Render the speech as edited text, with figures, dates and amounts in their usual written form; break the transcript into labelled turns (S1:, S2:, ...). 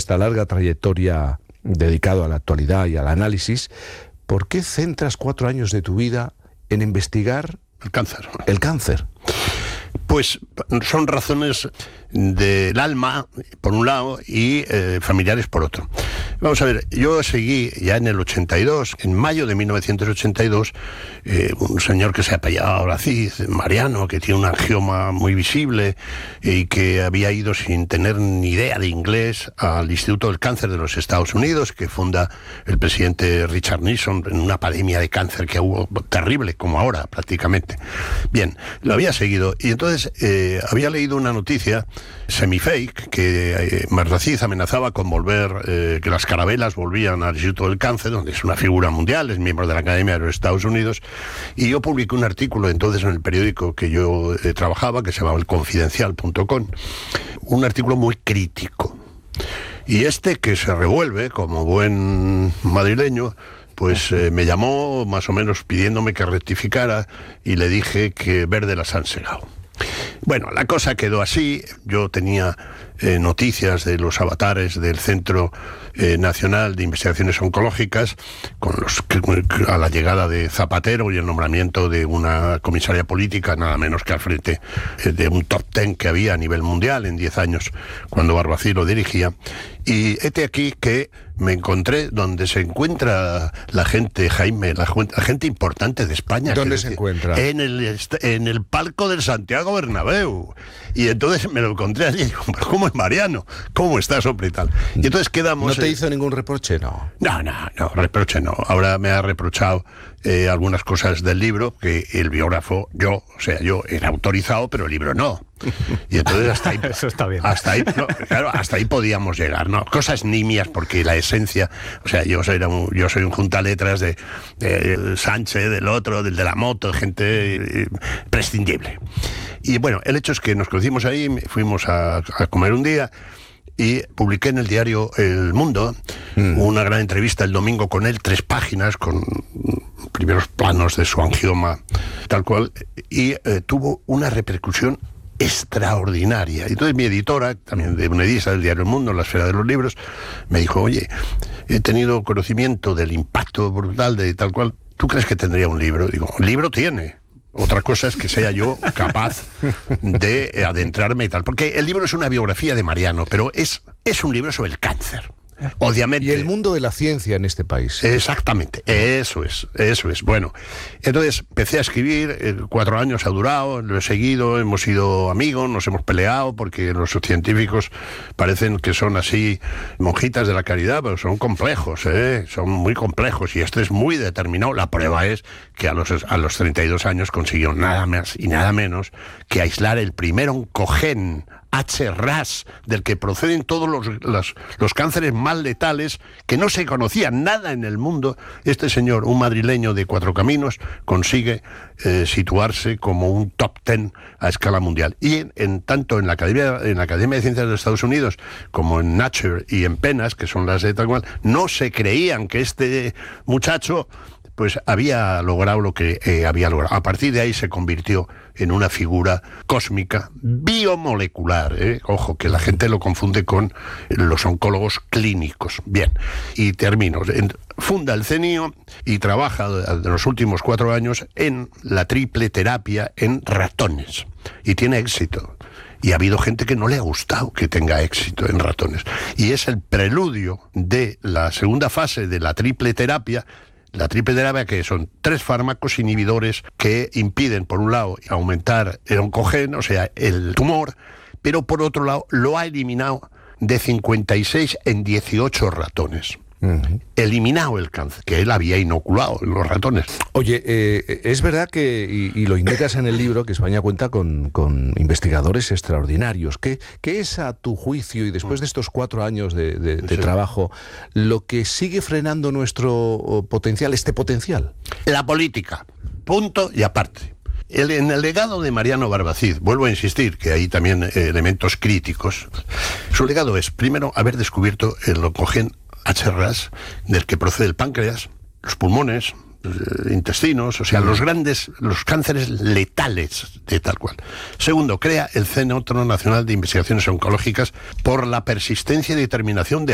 S1: esta larga trayectoria dedicado a la actualidad y al análisis, ¿por qué centras 4 años de tu vida en investigar
S2: el cáncer?
S1: El cáncer.
S2: Pues son razones del alma, por un lado, y familiares, por otro. Vamos a ver, yo seguí ya en el 82, en mayo de 1982, un señor que se apellidaba Barbaciz, Mariano, que tiene un angioma muy visible y que había ido sin tener ni idea de inglés al Instituto del Cáncer de los Estados Unidos, que funda el presidente Richard Nixon, en una pandemia de cáncer que hubo terrible, como ahora prácticamente. Bien, lo había seguido y entonces había leído una noticia semi-fake que Barbaciz amenazaba con volver, que las carabelas volvían al Instituto del Cáncer, donde es una figura mundial, es miembro de la Academia de los Estados Unidos, y yo publiqué un artículo entonces en el periódico que yo trabajaba, que se llamaba elconfidencial.com, un artículo muy crítico. Y que se revuelve como buen madrileño, pues me llamó más o menos pidiéndome que rectificara y le dije que verde las han segado. Bueno, la cosa quedó así. Yo tenía noticias de los avatares del Centro Nacional de Investigaciones Oncológicas a la llegada de Zapatero y el nombramiento de una comisaria política, nada menos que al frente de un top 10 que había a nivel mundial en 10 años cuando Barbaciz lo dirigía. Y aquí que me encontré donde se encuentra la gente, Jaime, la gente importante de España.
S1: ¿Dónde se encuentra?
S2: En el palco del Santiago Bernabéu. Y entonces me lo encontré allí y digo, pero ¿cómo es Mariano? ¿Cómo estás, hombre y tal? Y entonces quedamos...
S1: ¿No te hizo ningún reproche, no?
S2: No, reproche no. Ahora me ha reprochado algunas cosas del libro, que el biógrafo, yo era autorizado, pero el libro no. Y entonces hasta ahí...
S3: Eso está bien.
S2: Hasta ahí podíamos llegar, ¿no? Cosas nimias, porque la esencia... O sea, yo soy un juntaletras de Sánchez, del otro, del de la moto, gente prescindible. Y bueno, el hecho es que nos conocimos ahí, fuimos a comer un día y publiqué en el diario El Mundo una gran entrevista el domingo con él, 3 páginas, con primeros planos de su angioma, tal cual, y tuvo una repercusión extraordinaria. Entonces mi editora, también de una edisa del diario El Mundo, la esfera de los libros, me dijo, oye, he tenido conocimiento del impacto brutal de tal cual, ¿tú crees que tendría un libro? Digo, un libro tiene. Otra cosa es que sea yo capaz de adentrarme y tal. Porque el libro es una biografía de Mariano, pero es un libro sobre el cáncer. Obviamente.
S1: Y el mundo de la ciencia en este país.
S2: Exactamente, eso es. Bueno, entonces empecé a escribir, 4 años ha durado, lo he seguido, hemos sido amigos, nos hemos peleado, porque los científicos parecen que son así monjitas de la caridad, pero son complejos, son muy complejos, y es muy determinado. La prueba es que a los 32 años consiguió nada más y nada menos que aislar el primer oncogen HRAS, del que proceden todos los cánceres más letales, que no se conocía nada en el mundo. Este señor, un madrileño de Cuatro Caminos, consigue situarse como un top 10 a escala mundial. Y tanto en la Academia de Ciencias de los Estados Unidos como en Nature y en PNAS, que son las de tal cual, no se creían que este muchacho pues había logrado lo que había logrado. A partir de ahí se convirtió en una figura cósmica biomolecular. Ojo, que la gente lo confunde con los oncólogos clínicos. Bien, y termino. Funda el CENIO y trabaja en los últimos 4 años en la triple terapia en ratones. Y tiene éxito. Y ha habido gente que no le ha gustado que tenga éxito en ratones. Y es el preludio de la segunda fase de la triple terapia. La triple terapia, que son 3 fármacos inhibidores que impiden, por un lado, aumentar el oncogen, o sea, el tumor, pero por otro lado lo ha eliminado de 56 en 18 ratones. Eliminado el cáncer que él había inoculado en los ratones.
S1: Oye, es verdad que, y lo indicas en el libro, que España cuenta con investigadores extraordinarios. ¿Qué es, a tu juicio, y después de estos 4 años de trabajo, lo que sigue frenando nuestro potencial, este potencial?
S2: La política, punto y aparte. En el legado de Mariano Barbaciz, vuelvo a insistir que hay también elementos críticos. Su legado es, primero, haber descubierto el oncogen HRAS, del que procede el páncreas, los pulmones, intestinos, o sea, los cánceres letales de tal cual. Segundo, crea el Centro Nacional de Investigaciones Oncológicas por la persistencia y determinación de